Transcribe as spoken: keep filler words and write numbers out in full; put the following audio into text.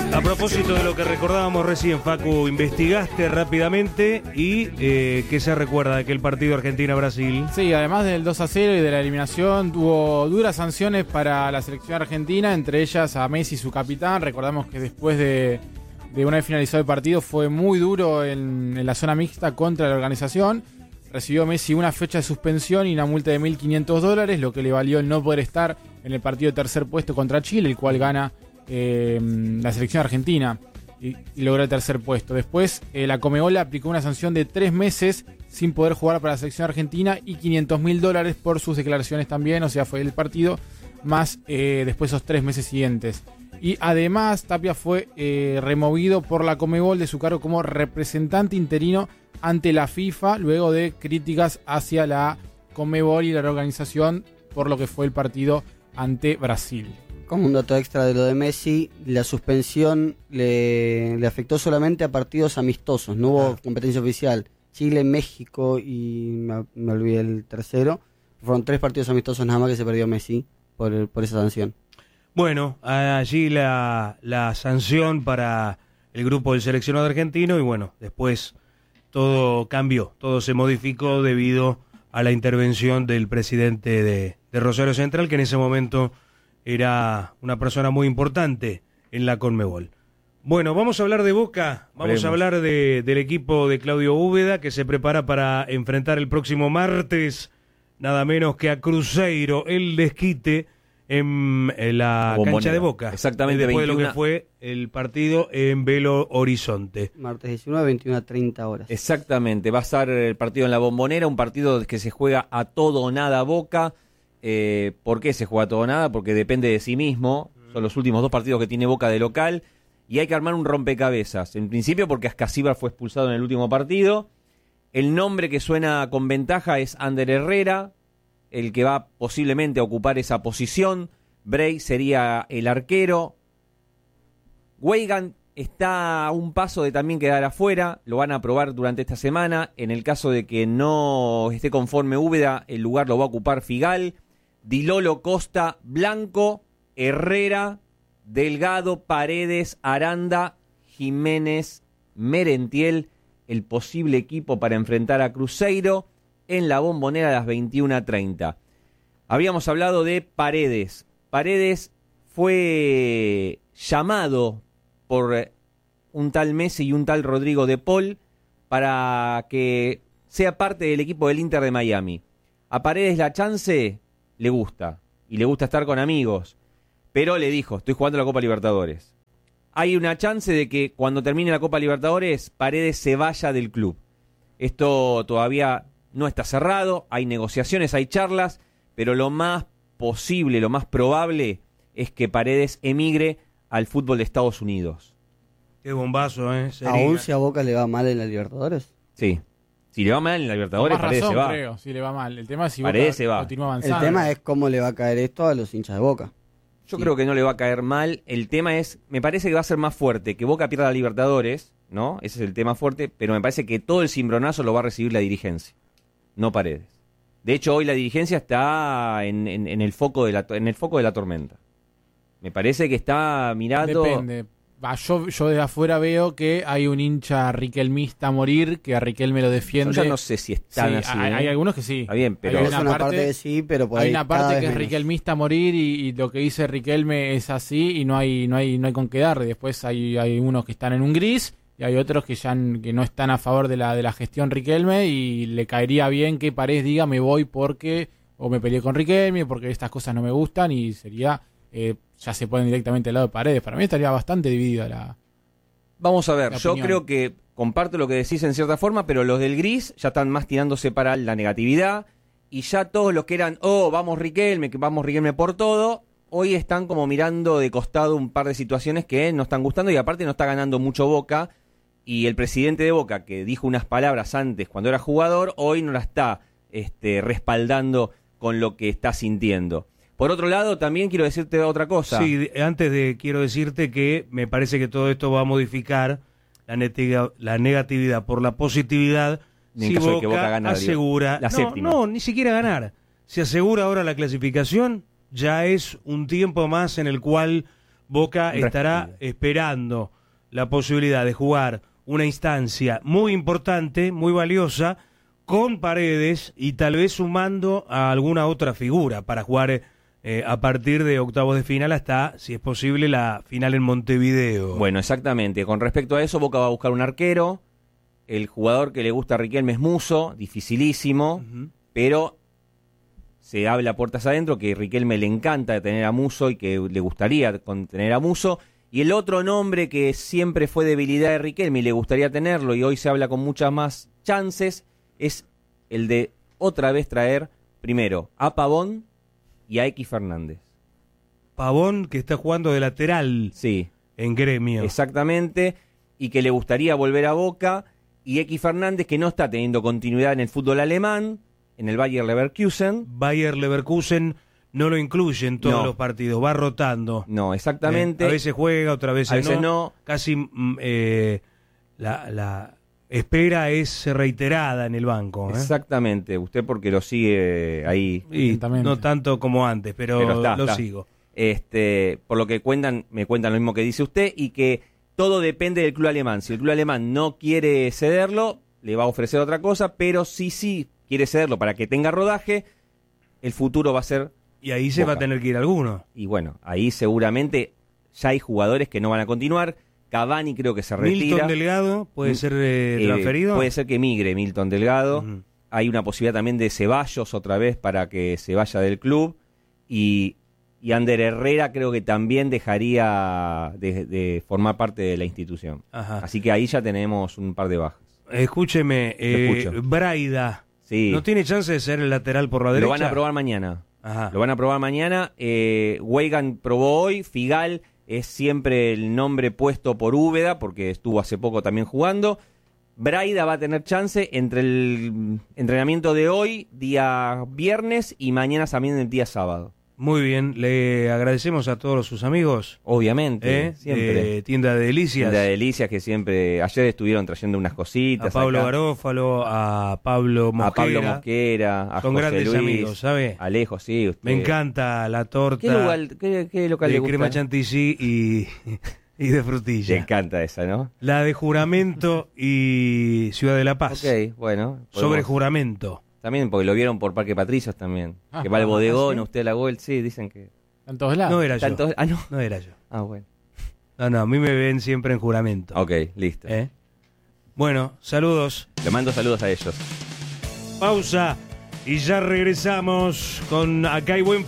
A propósito de lo que recordábamos recién, Facu, investigaste rápidamente y eh, ¿qué se recuerda de aquel partido Argentina-Brasil? Sí, además del dos a cero y de la eliminación, tuvo duras sanciones para la selección argentina, entre ellas a Messi, su capitán. Recordamos que después de, de una vez finalizado el partido fue muy duro en, en la zona mixta contra la organización. Recibió Messi una fecha de suspensión y una multa de mil quinientos dólares, lo que le valió el no poder estar en el partido de tercer puesto contra Chile, el cual gana Eh, la selección argentina y, y logró el tercer puesto. Después eh, la Conmebol aplicó una sanción de tres meses sin poder jugar para la selección argentina y quinientos mil dólares por sus declaraciones también, o sea, fue el partido más eh, después esos tres meses siguientes. Y además Tapia fue eh, removido por la Conmebol de su cargo como representante interino ante la FIFA luego de críticas hacia la Conmebol y la organización por lo que fue el partido ante Brasil. Como un dato extra de lo de Messi, la suspensión le, le afectó solamente a partidos amistosos, no hubo ah. competencia oficial. Chile, México y me, me olvidé el tercero. Fueron tres partidos amistosos nada más que se perdió Messi por, por esa sanción. Bueno, allí la, la sanción para el grupo del seleccionado argentino y bueno, después todo cambió, todo se modificó debido a la intervención del presidente de, de Rosario Central, que en ese momento era una persona muy importante en la Conmebol. Bueno, vamos a hablar de Boca, vamos Veremos. a hablar de, del equipo de Claudio Úbeda, que se prepara para enfrentar el próximo martes, nada menos que a Cruzeiro, el desquite en, en la Bombonera. Cancha de Boca. Exactamente. Después veintiuna... de lo que fue el partido en Belo Horizonte. Martes diecinueve, veintiuna a treinta horas. Exactamente, va a estar el partido en la Bombonera, un partido que se juega a todo o nada Boca. Eh, ¿Por qué se juega todo o nada? Porque depende de sí mismo. Son los últimos dos partidos que tiene Boca de local y hay que armar un rompecabezas. En principio porque Ascasíbar fue expulsado en el último partido. El nombre que suena con ventaja es Ander Herrera, el que va posiblemente a ocupar esa posición. Bray sería el arquero. Weigand está a un paso de también quedar afuera. Lo van a probar durante esta semana. En el caso de que no esté conforme Úbeda, el lugar lo va a ocupar Figal. Di Lolo, Costa, Blanco, Herrera, Delgado, Paredes, Aranda, Jiménez, Merentiel, el posible equipo para enfrentar a Cruzeiro en la Bombonera a las veintiuna treinta. Habíamos hablado de Paredes. Paredes fue llamado por un tal Messi y un tal Rodrigo de Paul para que sea parte del equipo del Inter de Miami. A Paredes la chance le gusta, y le gusta estar con amigos, pero le dijo, estoy jugando la Copa Libertadores. Hay una chance de que cuando termine la Copa Libertadores, Paredes se vaya del club. Esto todavía no está cerrado, hay negociaciones, hay charlas, pero lo más posible, lo más probable es que Paredes emigre al fútbol de Estados Unidos. Qué bombazo, ¿eh? Sería. ¿Aún si a Boca le va mal en la Libertadores? Sí. Si le va mal en la Libertadores, Con más Paredes razón, se va. creo, si le va mal. El tema es si Paredes Boca se va. continúa avanzando. El tema es cómo le va a caer esto a los hinchas de Boca. Yo sí. creo que no le va a caer mal. El tema es, me parece que va a ser más fuerte que Boca pierda la Libertadores, ¿no? Ese es el tema fuerte, pero me parece que todo el cimbronazo lo va a recibir la dirigencia, no Paredes. De hecho, hoy la dirigencia está en, en, en el foco de la en el foco de la tormenta. Me parece que está mirando... Depende. Va, yo, yo de afuera veo que hay un hincha riquelmista a morir, que a Riquelme lo defiende. Yo ya no sé si están sí, así. Hay, ¿eh? hay algunos que sí. Está bien, pero... Hay Es una parte que sí, pero por hay ahí una cada parte vez que es menos. riquelmista a morir y, y lo que dice Riquelme es así y no hay no hay no hay con qué dar. Después hay, hay unos que están en un gris y hay otros que ya n- que no están a favor de la de la gestión Riquelme y le caería bien que Paredes diga me voy porque o me peleé con Riquelme porque estas cosas no me gustan y sería eh, ya se ponen directamente al lado de Paredes. Para mí estaría bastante dividida la... Vamos a ver, La yo opinión. creo que comparto lo que decís en cierta forma, pero los del gris ya están más tirándose para la negatividad y ya todos los que eran, oh, vamos Riquelme, que vamos Riquelme por todo, hoy están como mirando de costado un par de situaciones que no están gustando y aparte no está ganando mucho Boca y el presidente de Boca, que dijo unas palabras antes cuando era jugador, hoy no la está este, respaldando con lo que está sintiendo. Por otro lado, también quiero decirte otra cosa. Sí, antes de quiero decirte que me parece que todo esto va a modificar la, netiga, la negatividad por la positividad. En Si caso de Boca que Boca gane la- asegura, la no, séptima. no, ni siquiera ganar. Se asegura ahora la clasificación, ya es un tiempo más en el cual Boca Un estará respiro. esperando la posibilidad de jugar una instancia muy importante, muy valiosa, con Paredes y tal vez sumando a alguna otra figura para jugar eh, a partir de octavos de final hasta, si es posible, la final en Montevideo. Bueno, exactamente. Con respecto a eso, Boca va a buscar un arquero. El jugador que le gusta a Riquelme es Musso, dificilísimo, Ujú. pero se habla puertas adentro que Riquelme le encanta tener a Musso y que le gustaría con- tener a Musso. Y el otro nombre que siempre fue debilidad de Riquelme y le gustaría tenerlo y hoy se habla con muchas más chances es el de otra vez traer primero a Pavón y a X Fernández. Pavón, que está jugando de lateral Sí, en Gremio. exactamente, y que le gustaría volver a Boca, y X Fernández que no está teniendo continuidad en el fútbol alemán, en el Bayer Leverkusen. Bayer Leverkusen no lo incluye en todos No. los partidos, va rotando. No, exactamente. Eh, a veces juega, otras veces, A veces no. no. Casi mm, eh, la, la espera es reiterada en el banco. ¿eh? Exactamente, usted porque lo sigue ahí. Y Atentamente. no tanto como antes, pero, Pero está, lo está. sigo. Este, por lo que cuentan, me cuentan lo mismo que dice usted, y que todo depende del club alemán. Si el club alemán no quiere cederlo, le va a ofrecer otra cosa, pero si sí quiere cederlo para que tenga rodaje, el futuro va a ser. Y ahí se Boca. va a tener que ir alguno. Y bueno, ahí seguramente ya hay jugadores que no van a continuar. Cavani creo que se retira. Milton Delgado puede Mm, ser eh, Eh, transferido. puede ser que migre Milton Delgado. Ujú. Hay una posibilidad también de Ceballos otra vez para que se vaya del club. Y, y Ander Herrera creo que también dejaría de, de formar parte de la institución. Ajá. Así que ahí ya tenemos un par de bajas. Escúcheme, eh, escucho. Braida, Sí, ¿no tiene chance de ser el lateral por la derecha? lo van a probar mañana. Ajá. Lo van a probar mañana. Eh, Weigan probó hoy. Figal es siempre el nombre puesto por Úbeda, porque estuvo hace poco también jugando. Braida va a tener chance entre el entrenamiento de hoy, día viernes, y mañana también el día sábado. Muy bien, le agradecemos a todos sus amigos. Obviamente, ¿eh? siempre. Eh, Tienda de Delicias. La delicias que siempre, ayer estuvieron trayendo unas cositas. A Pablo acá. Garófalo, a Pablo Mosquera. A Pablo Mosquera, a Son José grandes Luis, amigos, ¿sabe? Alejo, sí. Usted. Me encanta la torta ¿Qué, lugar, qué, qué local de le gusta? crema chantilly y, y de Te frutilla. encanta esa, ¿no? La de Juramento y Ciudad de la Paz. Ok, bueno. Sobre podemos- Juramento. También, porque lo vieron por Parque Patricios también. Ah, que va al ah, bodegón, ¿sí? usted la gol, sí, dicen que... En todos lados. No era yo. Tanto... Ah, no. No era yo. Ah, bueno. No, no, a mí me ven siempre en Juramento. Ok, listo. ¿Eh? Bueno, saludos. Le mando saludos a ellos. Pausa y ya regresamos con Acá hay buen